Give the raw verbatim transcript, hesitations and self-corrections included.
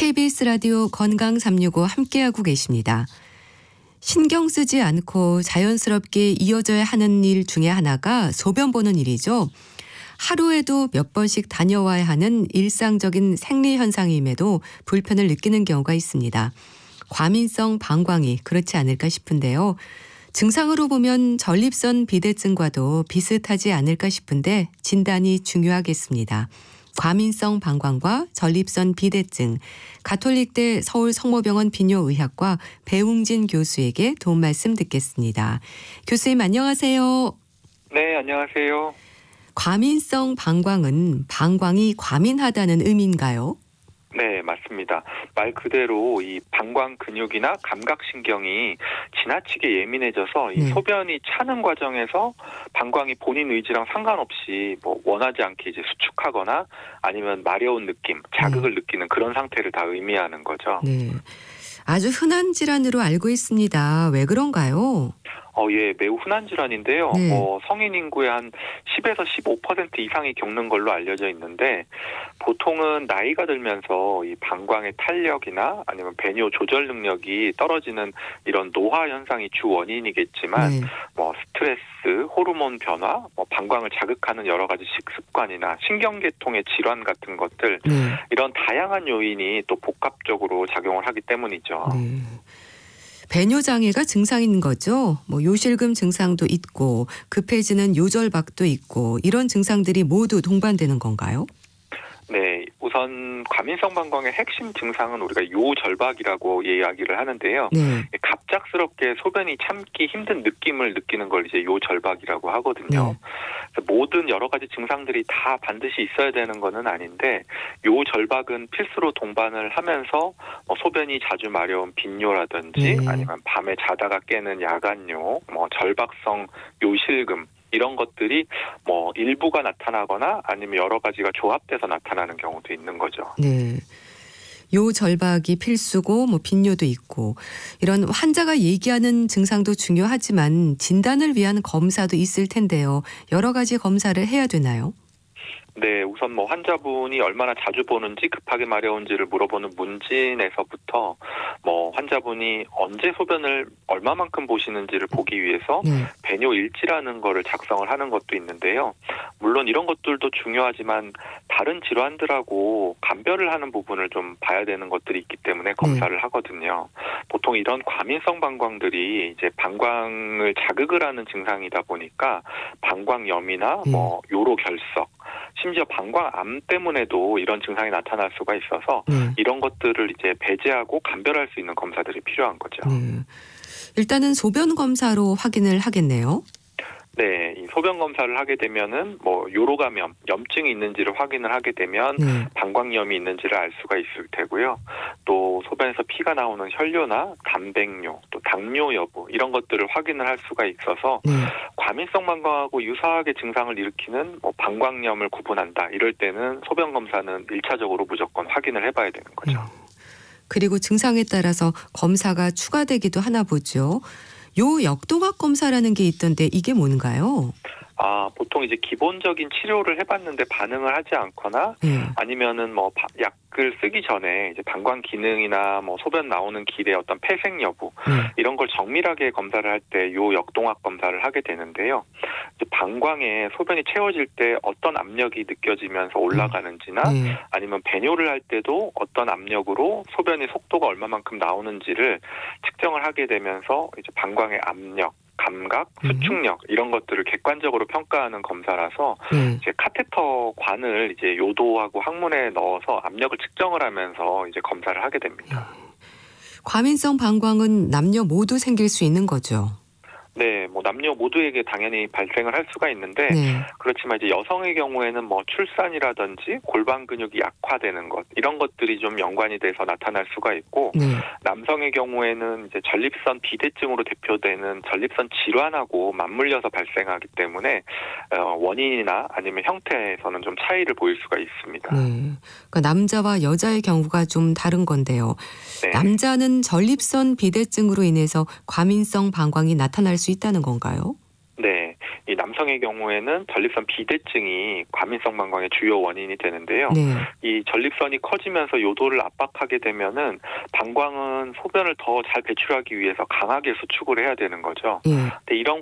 케이비에스 라디오 건강 삼육오 함께하고 계십니다. 신경 쓰지 않고 자연스럽게 이어져야 하는 일 중에 하나가 소변 보는 일이죠. 하루에도 몇 번씩 다녀와야 하는 일상적인 생리 현상임에도 불편을 느끼는 경우가 있습니다. 과민성 방광이 그렇지 않을까 싶은데요. 증상으로 보면 전립선 비대증과도 비슷하지 않을까 싶은데 진단이 중요하겠습니다. 과민성 방광과 전립선 비대증, 가톨릭대 서울성모병원 비뇨의학과 배웅진 교수에게 도움 말씀 듣겠습니다. 교수님 안녕하세요. 네, 안녕하세요. 과민성 방광은 방광이 과민하다는 의미인가요? 네, 맞습니다. 말 그대로 이 방광 근육이나 감각신경이 지나치게 예민해져서 이 네. 소변이 차는 과정에서 방광이 본인 의지랑 상관없이 뭐 원하지 않게 이제 수축하거나 아니면 마려운 느낌, 자극을 네. 느끼는 그런 상태를 다 의미하는 거죠. 네, 아주 흔한 질환으로 알고 있습니다. 왜 그런가요? 어, 예, 매우 흔한 질환인데요. 네. 뭐 성인 인구의 한 십에서 십오 퍼센트 이상이 겪는 걸로 알려져 있는데 보통은 나이가 들면서 이 방광의 탄력이나 아니면 배뇨 조절 능력이 떨어지는 이런 노화 현상이 주 원인이겠지만 네. 뭐 스트레스, 호르몬 변화, 뭐 방광을 자극하는 여러 가지 식습관이나 신경계통의 질환 같은 것들 네. 이런 다양한 요인이 또 복합적으로 작용을 하기 때문이죠. 네. 배뇨 장애가 증상인 거죠. 뭐 요실금 증상도 있고 급해지는 요절박도 있고 이런 증상들이 모두 동반되는 건가요? 네, 우선 과민성 방광의 핵심 증상은 우리가 요절박이라고 이야기를 하는데요. 네. 갑작스럽게 소변이 참기 힘든 느낌을 느끼는 걸 이제 요절박이라고 하거든요. 네. 그래서 모든 여러 가지 증상들이 다 반드시 있어야 되는 거는 아닌데 요절박은 필수로 동반을 하면서 뭐 소변이 자주 마려운 빈뇨라든지 네. 아니면 밤에 자다가 깨는 야간뇨, 뭐 절박성 요실금 이런 것들이 뭐 일부가 나타나거나 아니면 여러 가지가 조합돼서 나타나는 경우도 있는 거죠. 네. 요절박이 필수고 뭐 빈뇨도 있고 이런 환자가 얘기하는 증상도 중요하지만 진단을 위한 검사도 있을 텐데요. 여러 가지 검사를 해야 되나요? 네, 우선 뭐 환자분이 얼마나 자주 보는지 급하게 마려운지를 물어보는 문진에서부터 뭐 환자분이 언제 소변을 얼마만큼 보시는지를 보기 위해서 네. 배뇨 일지라는 거를 작성을 하는 것도 있는데요. 물론 이런 것들도 중요하지만 다른 질환들하고 감별을 하는 부분을 좀 봐야 되는 것들이 있기 때문에 검사를 네. 하거든요. 보통 이런 과민성 방광들이 이제 방광을 자극을 하는 증상이다 보니까 방광염이나 네. 뭐 요로 결석 심지어 방광암 때문에도 이런 증상이 나타날 수가 있어서 네. 이런 것들을 이제 배제하고 감별할 수 있는 검사들이 필요한 거죠. 네. 일단은 소변 검사로 확인을 하겠네요. 네, 이 소변 검사를 하게 되면은 뭐 요로감염, 염증이 있는지를 확인을 하게 되면 네. 방광염이 있는지를 알 수가 있을 테고요. 또 소변에서 피가 나오는 혈뇨나 단백뇨, 또 당뇨 여부 이런 것들을 확인을 할 수가 있어서 네. 과민성 방광하고 유사하게 증상을 일으키는 뭐 방광염을 구분한다. 이럴 때는 소변 검사는 일차적으로 무조건 확인을 해봐야 되는 거죠. 음. 그리고 증상에 따라서 검사가 추가되기도 하나 보죠. 요 역동학 검사라는 게 있던데 이게 뭔가요? 아, 보통 이제 기본적인 치료를 해봤는데 반응을 하지 않거나 네. 아니면은 뭐 약을 쓰기 전에 이제 방광 기능이나 뭐 소변 나오는 길의 어떤 폐색 여부 네. 이런 걸 정밀하게 검사를 할 때 요 역동학 검사를 하게 되는데요. 이제 방광에 소변이 채워질 때 어떤 압력이 느껴지면서 올라가는지나 네. 아니면 배뇨를 할 때도 어떤 압력으로 소변의 속도가 얼마만큼 나오는지를 측정을 하게 되면서 이제 방광의 압력 감각, 수축력 이런 것들을 객관적으로 평가하는 검사라서 네. 이제 카테터 관을 이제 요도하고 항문에 넣어서 압력을 측정을 하면서 이제 검사를 하게 됩니다. 과민성 방광은 남녀 모두 생길 수 있는 거죠. 네, 뭐 남녀 모두에게 당연히 발생을 할 수가 있는데 네. 그렇지만 이제 여성의 경우에는 뭐 출산이라든지 골반 근육이 약화되는 것 이런 것들이 좀 연관이 돼서 나타날 수가 있고 네. 남성의 경우에는 이제 전립선 비대증으로 대표되는 전립선 질환하고 맞물려서 발생하기 때문에 원인이나 아니면 형태에서는 좀 차이를 보일 수가 있습니다. 네. 그러니까 남자와 여자의 경우가 좀 다른 건데요. 네. 남자는 전립선 비대증으로 인해서 과민성 방광이 나타날 수 있다는 건가요? 네, 이 남성 남성의 경우에는 전립선 비대증이 과민성 방광의 주요 원인이 되는데요. 네. 이 전립선이 커지면서 요도를 압박하게 되면은 방광은 소변을 더 잘 배출하기 위해서 강하게 수축을 해야 되는 거죠. 예. 근데 이런